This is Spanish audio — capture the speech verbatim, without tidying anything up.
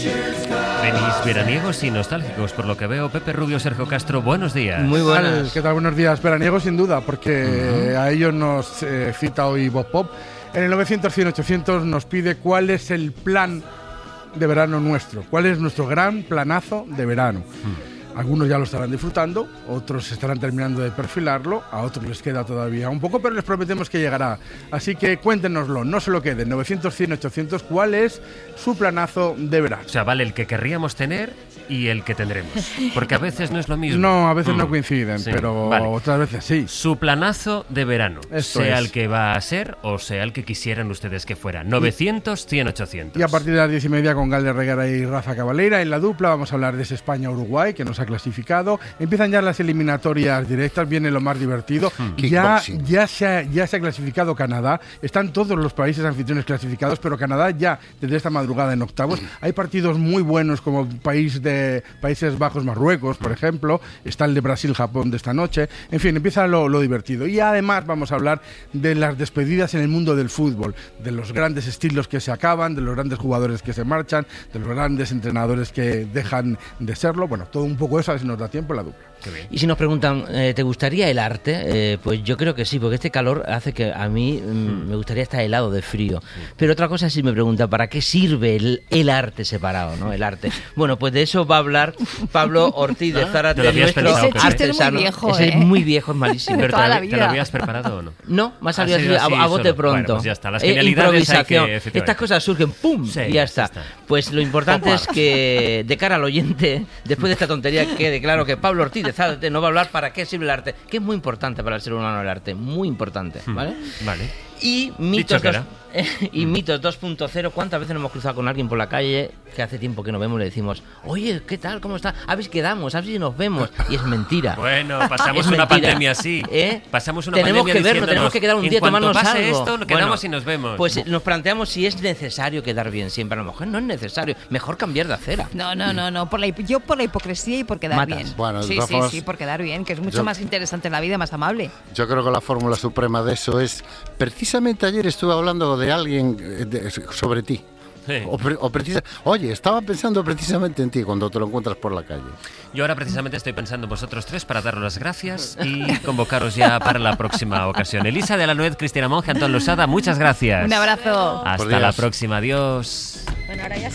Venís veraniegos y nostálgicos, por lo que veo. Pepe Rubio, Sergio Castro, buenos días. Muy buenas. ¿Qué tal? Buenos días. Veraniegos sin duda, porque uh-huh. a ellos nos eh, cita hoy Bob Pop. En el novecientos, cien, ochocientos nos pide cuál es el plan de verano nuestro, cuál es nuestro gran planazo de verano. Uh-huh. Algunos ya lo estarán disfrutando, otros estarán terminando de perfilarlo, a otros les queda todavía un poco, pero les prometemos que llegará. Así que cuéntenoslo, no se lo queden. novecientos, cien, ochocientos, ¿cuál es su planazo de verano? O sea, vale el que querríamos tener y el que tendremos, porque a veces no es lo mismo. No, a veces mm. no coinciden, sí, pero vale. otras veces sí. Su planazo de verano, Esto sea es. el que va a ser o sea el que quisieran ustedes que fuera. novecientos, cien, ochocientos. Y a partir de las diez y media con Galder Reguera y Rafa Cavalera en la dupla vamos a hablar de ese España-Uruguay que nos ha clasificado. Empiezan ya las eliminatorias directas, viene lo más divertido. Hmm. Ya, ya, se ha, ya se ha clasificado Canadá, están todos los países anfitriones clasificados, pero Canadá ya desde esta madrugada en octavos. Hay partidos muy buenos como país de Países Bajos, Marruecos, por ejemplo. Está el de Brasil-Japón de esta noche. En fin, empieza lo, lo divertido. Y además vamos a hablar de las despedidas en el mundo del fútbol, de los grandes estilos que se acaban, de los grandes jugadores que se marchan, de los grandes entrenadores que dejan de serlo. Bueno, todo un poco eso, a ver si nos da tiempo la dupla. Y si nos preguntan, eh, ¿te gustaría el arte? Eh, pues yo creo que sí, porque este calor hace que a mí mm, me gustaría estar helado de frío. Pero otra cosa sí me pregunta, ¿para qué sirve el, el arte separado, ¿no? El arte. Bueno, pues de eso va a hablar Pablo Ortiz de Zárate, nuestro pensado, artesano. ese chiste es muy viejo, Ese ¿eh? es muy viejo, es malísimo. Pero toda te, la ¿te vida. lo habías preparado o no? No, más había sido sido a, a bote solo. pronto. Bueno, pues ya está. Las Eh, genialidades improvisación. hay que, Estas cosas surgen, ¡pum! Sí, y ya está. está. Pues lo importante es que, de cara al oyente, después de esta tontería, quede claro que Pablo Ortiz de Zárate nos va a hablar para qué sirve el arte, que es muy importante para el ser humano el arte, muy importante, ¿vale? Hmm. Vale. Y mitos, que dos, y mitos dos punto cero. ¿Cuántas veces nos hemos cruzado con alguien por la calle que hace tiempo que nos vemos y le decimos, oye, ¿qué tal? ¿Cómo está? A ver si quedamos, a ver si nos vemos. Y es mentira. Bueno, pasamos Es una mentira. pandemia así. ¿Eh? Pasamos una tenemos pandemia que vernos, diciéndonos, tenemos que quedar un en día a cuanto tomarnos pase algo. esto, quedamos Bueno, y nos vemos. Pues nos planteamos si es necesario quedar bien siempre. A lo mejor no es necesario. Mejor cambiar de acera. No, no, no, no. Por la, yo por la hipocresía y por quedar Matas. bien. Bueno, de sí, todas sí, formas, sí, por quedar bien, que es mucho yo- más interesante en la vida, más amable. Yo creo que la fórmula suprema de eso es... Precisamente ayer estuve hablando de alguien eh, de- sobre ti. Sí. O, pre- o precisa, oye, estaba pensando precisamente en ti cuando te lo encuentras por la calle. Yo ahora precisamente estoy pensando en vosotros tres para daros las gracias y convocaros ya para la próxima ocasión. Elisa de la Nuez, Cristina Monge, Antón Losada, muchas gracias. Un abrazo. Hasta Por Dios. la próxima, adiós. Bueno, ahora ya